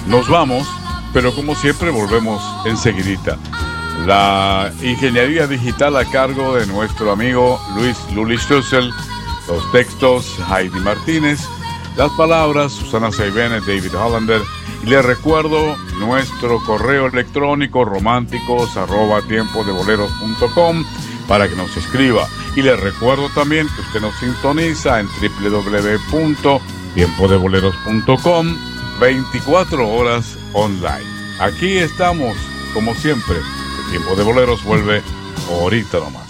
Nos vamos, pero como siempre volvemos enseguidita. La ingeniería digital a cargo de nuestro amigo Luis Luli Stussel, los textos Heidi Martínez, las palabras Susana Seibene, David Hollander, y les recuerdo nuestro correo electrónico románticos@tiempodevoleros.com para que nos escriba. Y les recuerdo también que usted nos sintoniza en www.tiempodevoleros.com 24 horas online. Aquí estamos, como siempre. El Tiempo de Boleros vuelve ahorita nomás.